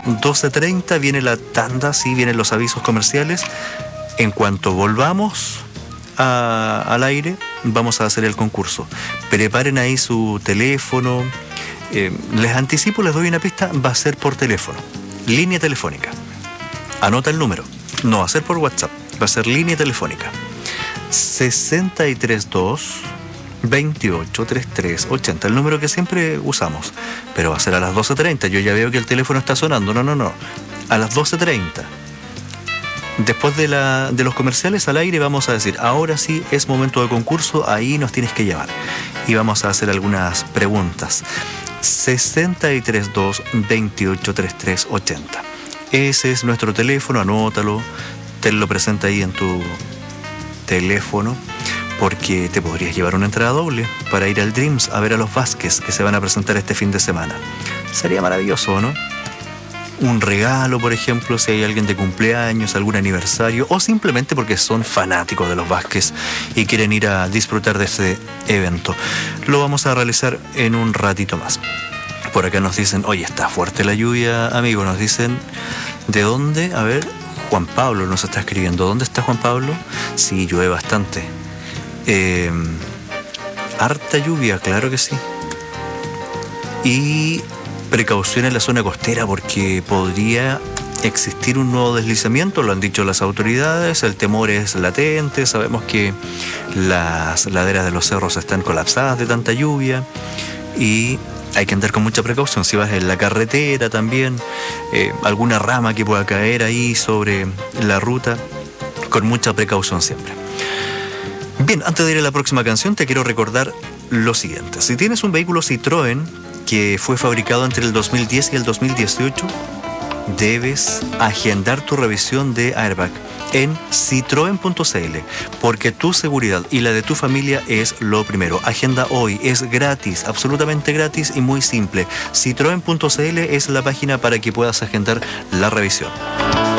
12:30 viene la tanda, sí, vienen los avisos comerciales. En cuanto volvamos al aire, vamos a hacer el concurso. Preparen ahí su teléfono. Les anticipo, les doy una pista, va a ser por teléfono, línea telefónica. Anota el número, no va a ser por WhatsApp, va a ser línea telefónica. 632 28 33 80, el número que siempre usamos, pero va a ser a las 12:30. Yo ya veo que el teléfono está sonando. No, a las 12:30. Después de los comerciales al aire vamos a decir, ahora sí es momento de concurso, ahí nos tienes que llamar. Y vamos a hacer algunas preguntas. 632 28 33 80. Ese es nuestro teléfono, anótalo, tenlo presente ahí en tu teléfono, porque te podrías llevar una entrada doble para ir al Dreams a ver a los Vázquez que se van a presentar este fin de semana. Sería maravilloso, ¿no? Un regalo, por ejemplo, si hay alguien de cumpleaños, algún aniversario, o simplemente porque son fanáticos de los Vázquez y quieren ir a disfrutar de este evento. Lo vamos a realizar en un ratito más. Por acá nos dicen, oye, está fuerte la lluvia, amigo. Nos dicen, ¿de dónde? A ver, Juan Pablo nos está escribiendo. ¿Dónde está Juan Pablo? Sí, llueve bastante. Harta lluvia, claro que sí. Y precaución en la zona costera porque podría existir un nuevo deslizamiento, lo han dicho las autoridades, el temor es latente, sabemos que las laderas de los cerros están colapsadas de tanta lluvia y hay que andar con mucha precaución. Si vas en la carretera también, alguna rama que pueda caer ahí sobre la ruta, con mucha precaución siempre. Bien, antes de ir a la próxima canción te quiero recordar lo siguiente. Si tienes un vehículo Citroën que fue fabricado entre el 2010 y el 2018, debes agendar tu revisión de airbag en citroen.cl, porque tu seguridad y la de tu familia es lo primero. Agenda hoy, es gratis, absolutamente gratis y muy simple. Citroen.cl es la página para que puedas agendar la revisión.